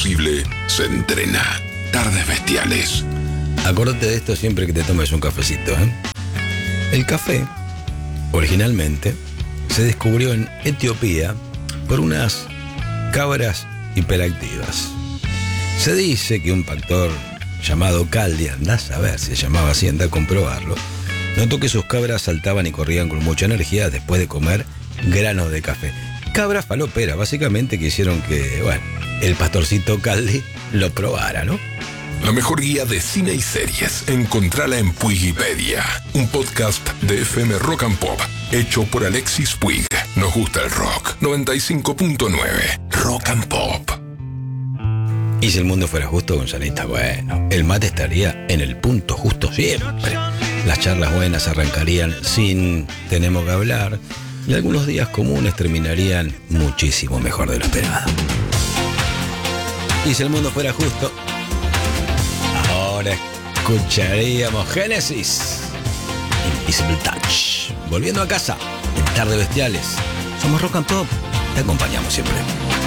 imposible se entrena. Tardes Bestiales. Acordate de esto siempre que te tomes un cafecito, ¿eh? El café, originalmente, se descubrió en Etiopía por unas cabras hiperactivas. Se dice que un pastor llamado Caldi, andás a ver si se llamaba así, anda a comprobarlo, notó que sus cabras saltaban y corrían con mucha energía después de comer granos de café. Cabras faloperas, básicamente, que hicieron que, bueno, el pastorcito Caldi lo probara, ¿no? La mejor guía de cine y series, encontrala en Puigipedia, un podcast de FM Rock and Pop, hecho por Alexis Puig. Nos gusta el rock. 95.9 Rock and Pop. Y si el mundo fuera justo, Gonzalita, bueno, el mate estaría en el punto justo siempre. Las charlas buenas arrancarían sin tenemos que hablar, y algunos días comunes terminarían muchísimo mejor de lo esperado. Y si el mundo fuera justo, ahora escucharíamos Génesis, Invisible Touch. Volviendo a casa, en Tardes Bestiales. Somos Rock and Pop, te acompañamos siempre.